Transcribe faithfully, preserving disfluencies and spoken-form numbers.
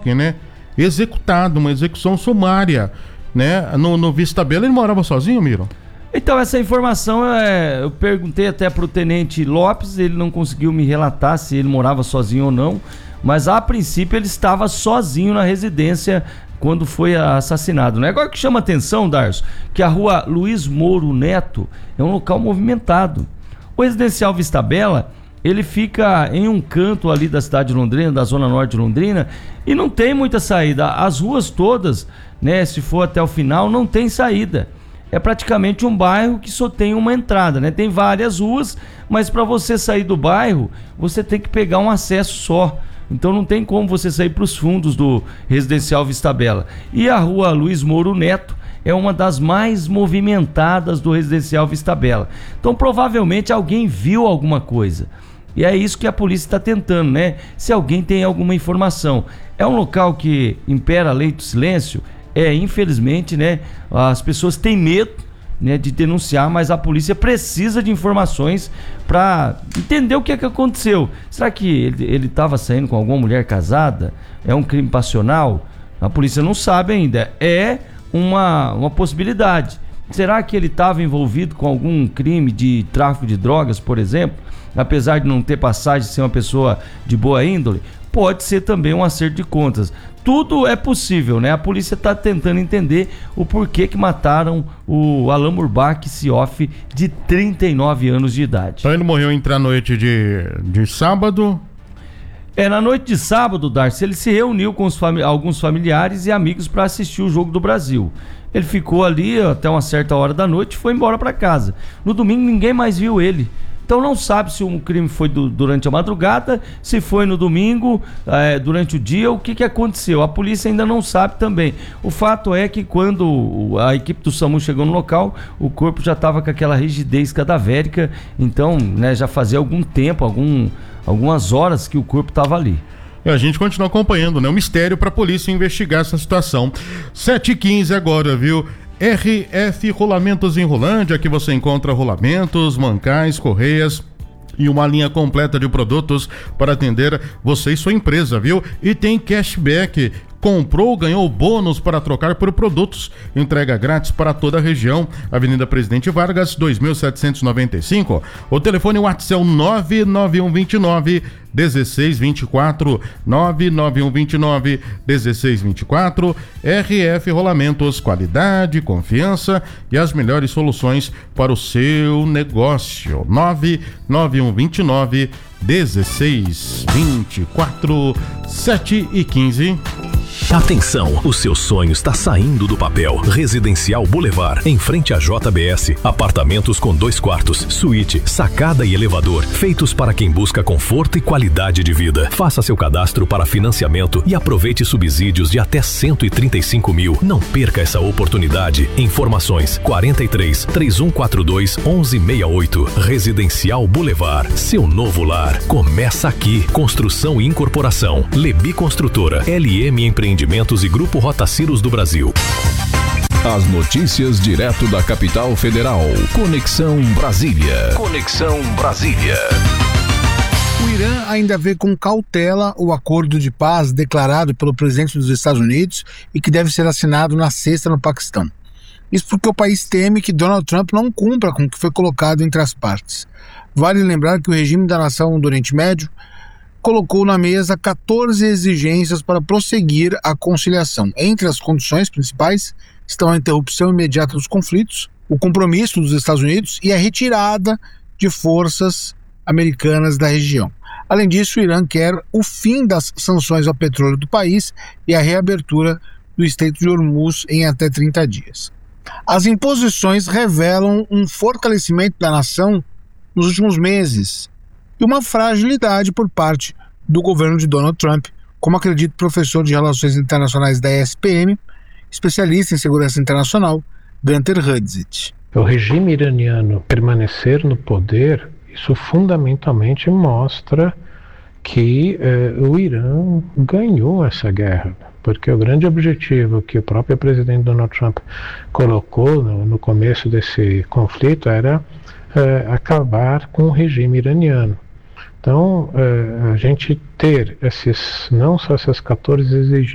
choque, né? Executado, uma execução sumária, né? No, no Vista Bela. Ele morava sozinho, Miro? Então, essa informação, é, eu perguntei até pro Tenente Lopes, ele não conseguiu me relatar se ele morava sozinho ou não, mas a princípio ele estava sozinho na residência quando foi assassinado, né? Agora que chama atenção, Darcio, que a rua Luiz Mouro Neto é um local movimentado. O residencial Vista Bela, ele fica em um canto ali da cidade de Londrina, da zona norte de Londrina, e não tem muita saída. As ruas todas, né, se for até o final, não tem saída. É praticamente um bairro que só tem uma entrada, né? Tem várias ruas, mas para você sair do bairro, você tem que pegar um acesso só. Então não tem como você sair para os fundos do residencial Vista Bela. E a rua Luiz Mouro Neto é uma das mais movimentadas do residencial Vista Bela. Então provavelmente alguém viu alguma coisa. E é isso que a polícia está tentando, né? Se alguém tem alguma informação. É um local que impera a lei do silêncio. É, infelizmente, né? As pessoas têm medo, né, de denunciar, mas a polícia precisa de informações para entender o que é que aconteceu. Será que ele estava saindo com alguma mulher casada? É um crime passional? A polícia não sabe ainda. É uma, uma possibilidade. Será que ele estava envolvido com algum crime de tráfico de drogas, por exemplo? Apesar de não ter passagem de ser uma pessoa de boa índole? Pode ser também um acerto de contas. Tudo é possível, né? A polícia está tentando entender o porquê que mataram o Alan Murbach Sioff, de trinta e nove anos de idade. Então ele morreu entre a noite de, de sábado. É, na noite de sábado, Darcy, ele se reuniu com os fami- alguns familiares e amigos para assistir o Jogo do Brasil. Ele ficou ali até uma certa hora da noite e foi embora para casa. No domingo ninguém mais viu ele. Então não sabe se o crime foi do, durante a madrugada, se foi no domingo, é, durante o dia, o que, que aconteceu. A polícia ainda não sabe também. O fato é que quando a equipe do SAMU chegou no local, o corpo já estava com aquela rigidez cadavérica. Então, né, já fazia algum tempo, algum, algumas horas que o corpo estava ali. E a gente continua acompanhando, né? Um mistério para a polícia investigar essa situação. sete e quinze agora, viu? R F Rolamentos em Rolândia, aqui você encontra rolamentos, mancais, correias e uma linha completa de produtos para atender você e sua empresa, viu? E tem cashback. Comprou, ganhou bônus para trocar por produtos. Entrega grátis para toda a região. Avenida Presidente Vargas, dois mil setecentos e noventa e cinco. O telefone WhatsApp é o nove nove um dois nove um seis dois quatro. nove nove um dois nove um seis dois quatro. R F Rolamentos, qualidade, confiança e as melhores soluções para o seu negócio. nove nove um dois nove um seis dois quatro. sete e quinze. Atenção, o seu sonho está saindo do papel. Residencial Boulevard, em frente à J B S. Apartamentos com dois quartos, suíte, sacada e elevador. Feitos para quem busca conforto e qualidade de vida. Faça seu cadastro para financiamento e aproveite subsídios de até cento e trinta e cinco mil. Não perca essa oportunidade. Informações quarenta e três, três um quatro dois, onze sessenta e oito. Residencial Boulevard, seu novo lar. Começa aqui. Construção e incorporação. Lebi Construtora, L M Empreendimentos e Grupo Rotaciros do Brasil. As notícias direto da capital federal. Conexão Brasília. Conexão Brasília. O Irã ainda vê com cautela o acordo de paz declarado pelo presidente dos Estados Unidos e que deve ser assinado na sexta no Paquistão. Isso porque o país teme que Donald Trump não cumpra com o que foi colocado entre as partes. Vale lembrar que o regime da nação do Oriente Médio colocou na mesa quatorze exigências para prosseguir a conciliação. Entre as condições principais estão a interrupção imediata dos conflitos, o compromisso dos Estados Unidos e a retirada de forças americanas da região. Além disso, o Irã quer o fim das sanções ao petróleo do país e a reabertura do Estreito de Hormuz em até trinta dias. As imposições revelam um fortalecimento da nação nos últimos meses e uma fragilidade por parte do governo de Donald Trump, como acredita o professor de Relações Internacionais da E S P M, especialista em segurança internacional, Gunter Hudzit. O regime iraniano permanecer no poder, isso fundamentalmente mostra que eh, o Irã ganhou essa guerra, porque o grande objetivo que o próprio presidente Donald Trump colocou no, no começo desse conflito era eh, acabar com o regime iraniano. Então, a gente ter esses, não só essas quatorze exigências,